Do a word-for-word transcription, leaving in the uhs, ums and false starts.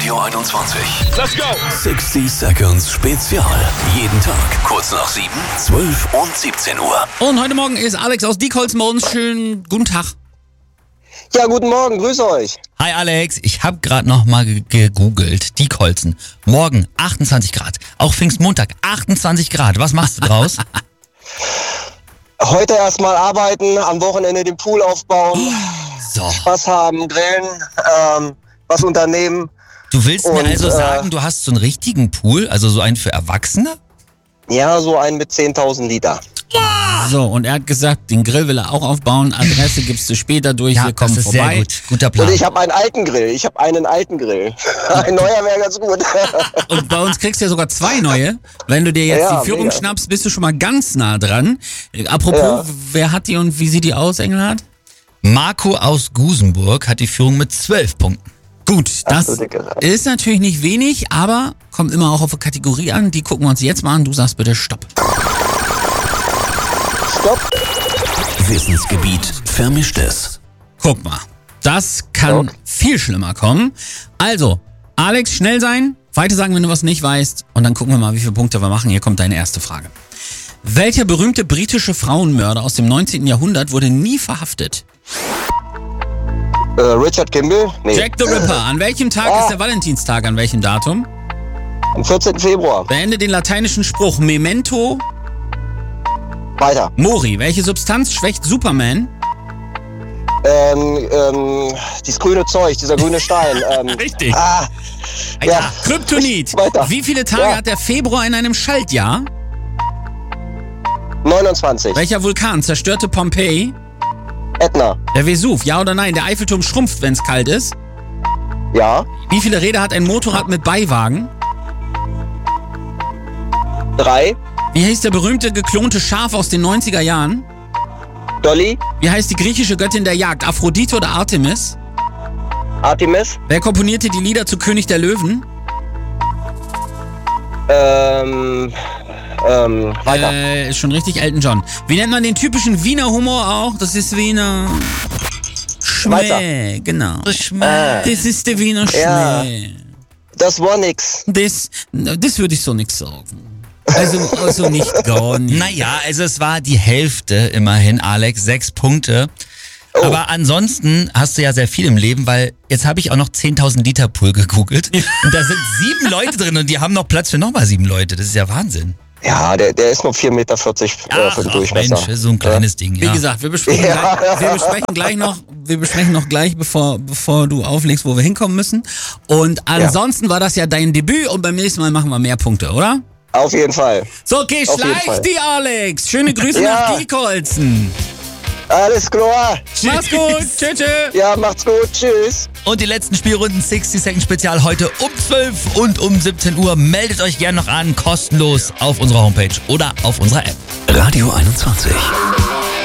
Radio einundzwanzig. Let's go! sixty Seconds Spezial. Jeden Tag kurz nach sieben, zwölf und siebzehn Uhr. Und heute Morgen ist Alex aus Diekholz bei uns. Schönen guten Tag. Ja, guten Morgen, grüße euch. Hi Alex, ich habe gerade noch mal ge- gegoogelt. Diekholzen. Morgen achtundzwanzig Grad. Auch Pfingstmontag achtundzwanzig Grad. Was machst du draus? Heute erstmal arbeiten, am Wochenende den Pool aufbauen, So. Spaß haben, grillen, ähm, was unternehmen. Du willst mir Und, also äh, sagen, du hast so einen richtigen Pool, also so einen für Erwachsene? Ja, so einen mit zehntausend Liter. So, und er hat gesagt, den Grill will er auch aufbauen. Adresse gibst du später durch, wir kommen das ist vorbei. sehr gut. Guter Plan. Und ich habe einen alten Grill, ich habe einen alten Grill. Ein neuer wäre ganz gut. Und bei uns kriegst du ja sogar zwei neue. Wenn du dir jetzt Ja, die Führung mega. schnappst, bist du schon mal ganz nah dran. Äh, Apropos, Ja. wer hat die und wie sieht die aus, Engelhardt? Marco aus Gusenburg hat die Führung mit zwölf Punkten. Gut, das du Dicke. ist natürlich nicht wenig, aber kommt immer auch auf eine Kategorie an. Die gucken wir uns jetzt mal an. Du sagst bitte Stopp. Stopp. Wissensgebiet Vermischtes. Guck mal, das kann Stopp. viel schlimmer kommen. Also, Alex, schnell sein, weiter sagen, wenn du was nicht weißt. Und dann gucken wir mal, wie viele Punkte wir machen. Hier kommt deine erste Frage. Welcher berühmte britische Frauenmörder aus dem neunzehnten Jahrhundert wurde nie verhaftet? Äh, Richard Kimball? Nee. Jack the Ripper. An welchem Tag Ah. ist der Valentinstag? An welchem Datum? Am vierzehnten Februar. Beende den lateinischen Spruch Memento Weiter. Mori. Welche Substanz schwächt Superman? Ähm, ähm, dieses grüne Zeug, dieser grüne Stein. Ähm, Richtig. ah, ja. Kryptonit. Weiter. Wie viele Tage Ja. hat der Februar in einem Schaltjahr? neunundzwanzig. Welcher Vulkan zerstörte Pompeji? Ätna. Der Vesuv. Ja oder nein? Der Eiffelturm schrumpft, wenn es kalt ist. Ja. Wie viele Räder hat ein Motorrad mit Beiwagen? Drei. Wie heißt der berühmte geklonte Schaf aus den neunziger Jahren? Dolly. Wie heißt die griechische Göttin der Jagd? Aphrodite oder Artemis? Artemis. Wer komponierte die Lieder zu König der Löwen? Ähm, ähm, weiter. Äh, ist schon richtig, Elton John. Wie nennt man den typischen Wiener Humor auch? Das ist Wiener Schmäh, genau. Äh, Das ist der Wiener Ja. Schmäh. das war nix. Das, das würde ich so nicht sagen. Also, also nicht gar nicht. Naja, also es war die Hälfte immerhin, Alex, sechs Punkte. Oh. Aber ansonsten hast du ja sehr viel im Leben, weil jetzt habe ich auch noch zehntausend Liter Pool gegoogelt. Und da sind sieben Leute drin und die haben noch Platz für nochmal sieben Leute. Das ist ja Wahnsinn. Ja, der, der ist nur vier Meter vierzig äh, Ach, für den ach Durchmesser. Mensch, so ein kleines Ding. Wie Ja. gesagt, wir besprechen, Ja. gleich, wir besprechen gleich noch, wir besprechen noch gleich, bevor, bevor du auflegst, wo wir hinkommen müssen. Und ansonsten war das ja dein Debüt und beim nächsten Mal machen wir mehr Punkte, oder? Auf jeden Fall. So, okay, Auf jeden schleich Fall. die Alex. Schöne Grüße Ja. nach Diekholzen. Alles klar. Mach's gut. Tschö, tschö. Ja, macht's gut. Tschüss. Und die letzten Spielrunden sixty Second Spezial heute um zwölf und um siebzehn Uhr. Meldet euch gerne noch an, kostenlos auf unserer Homepage oder auf unserer App. Radio einundzwanzig.